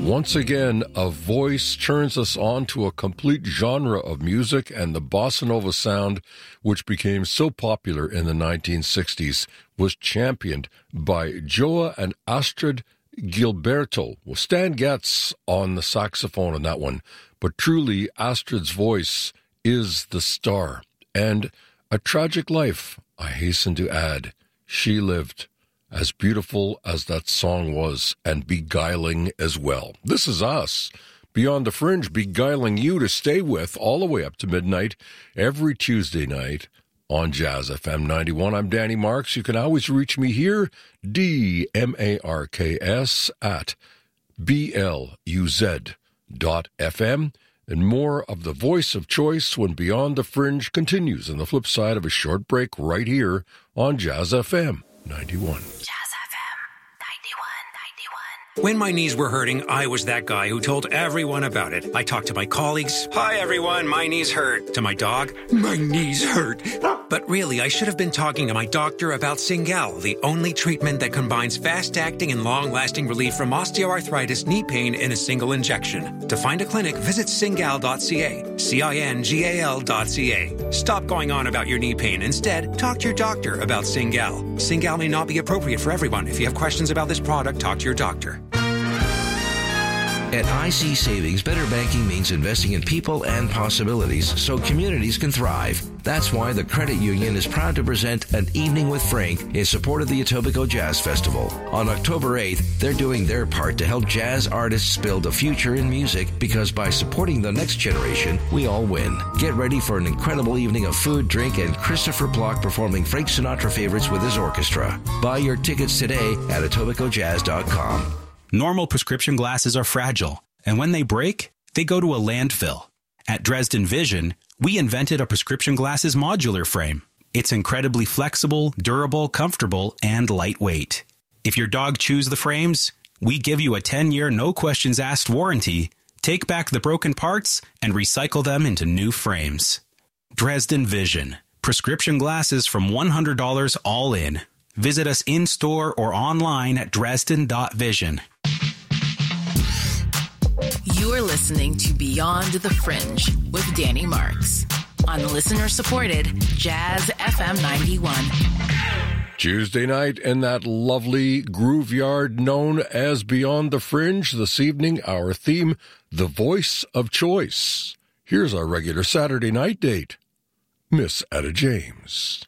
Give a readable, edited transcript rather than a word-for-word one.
Once again, a voice turns us on to a complete genre of music, and the bossa nova sound, which became so popular in the 1960s, was championed by Joa and Astrid Gilberto. Well, Stan Getz on the saxophone on that one, but truly Astrid's voice is the star. And a tragic life, I hasten to add, she lived. As beautiful as that song was, and beguiling as well. This is us, Beyond the Fringe, beguiling you to stay with all the way up to midnight every Tuesday night on Jazz FM 91. I'm Danny Marks. You can always reach me here, DMARKS at BLUZ.FM. And more of the voice of choice when Beyond the Fringe continues on the flip side of a short break right here on Jazz FM 91. When my knees were hurting, I was that guy who told everyone about it. I talked to my colleagues. Hi, everyone. My knees hurt. To my dog. My knees hurt. But really, I should have been talking to my doctor about Cingal, the only treatment that combines fast-acting and long-lasting relief from osteoarthritis knee pain in a single injection. To find a clinic, visit cingal.ca. CINGAL.ca. Stop going on about your knee pain. Instead, talk to your doctor about Cingal. Cingal may not be appropriate for everyone. If you have questions about this product, talk to your doctor. At IC Savings, better banking means investing in people and possibilities so communities can thrive. That's why the Credit Union is proud to present An Evening with Frank in support of the Etobicoke Jazz Festival. On October 8th, they're doing their part to help jazz artists build a future in music, because by supporting the next generation, we all win. Get ready for an incredible evening of food, drink, and Christopher Block performing Frank Sinatra favorites with his orchestra. Buy your tickets today at EtobicokeJazz.com. Normal prescription glasses are fragile, and when they break, they go to a landfill. At Dresden Vision, we invented a prescription glasses modular frame. It's incredibly flexible, durable, comfortable, and lightweight. If your dog chews the frames, we give you a 10-year no-questions-asked warranty, take back the broken parts, and recycle them into new frames. Dresden Vision. Prescription glasses from $100 all in. Visit us in-store or online at dresden.vision. You're listening to Beyond the Fringe with Danny Marks on listener-supported Jazz FM 91. Tuesday night in that lovely groove yard known as Beyond the Fringe. This evening, our theme, the voice of choice. Here's our regular Saturday night date, Miss Etta James.